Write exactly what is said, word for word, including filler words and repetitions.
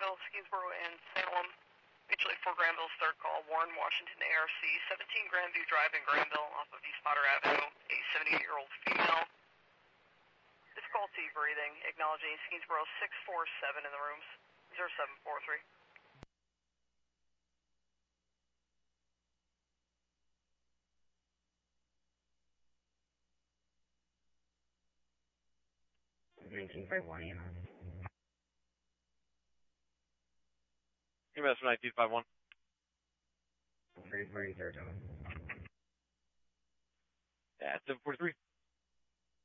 Granville, Skinsboro, and Salem. Mutually for Granville's third call, Warren, Washington, A R C, seventeen Grandview Drive in Granville, off of East Potter Avenue, a seventy-eight-year-old female. Difficulty breathing, acknowledging Skinsboro six four seven in the rooms, zero seven four three. nineteen five one. U S nineteen five one. Very, very third. Yeah, seven four three.